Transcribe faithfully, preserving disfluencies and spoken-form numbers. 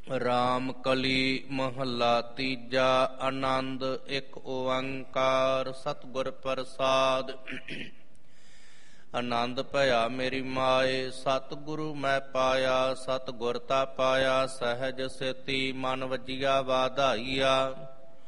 ਰਾਮ ਕਲੀ ਮਹੱਲਾ ਤੀਜਾ। ਆਨੰਦ ਇੱਕ ਓੰਕਾਰ ਸਤਿਗੁਰ ਪ੍ਰਸਾਦ। ਆਨੰਦ ਭਇਆ ਮੇਰੀ ਮਾਏ ਸਤਿਗੁਰੂ ਮੈਂ ਪਾਇਆ। ਸਤਿਗੁਰ ਤਾ ਪਾਇਆ ਸਹਿਜ ਸੇਤੀ ਮਨ ਵਜੀਆ ਵਾਧਾਈਆ।